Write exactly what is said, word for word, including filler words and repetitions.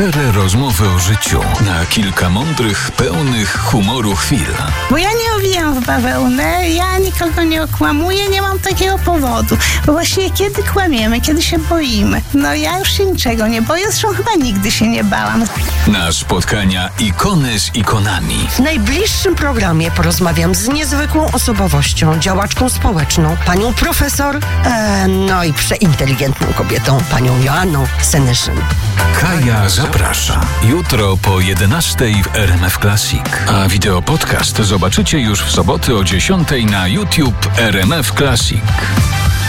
Cztery rozmowy o życiu na kilka mądrych, pełnych humoru chwil. Bo ja nie owijam w bawełnę, ja nikogo nie okłamuję, nie mam takiego powodu. Bo właściwie kiedy kłamiemy, kiedy się boimy? No ja już się niczego nie boję, zresztą chyba nigdy się nie bałam. Na spotkania ikony z ikonami. W najbliższym programie porozmawiam z niezwykłą osobowością, działaczką społeczną, panią profesor, e, no i przeinteligentną kobietą, panią Joanną Senyszyn. Kaja zaprasza. Jutro po jedenastej w R M F Classic. A wideo podcast zobaczycie już w soboty o dziesiątej na YouTube R M F Classic.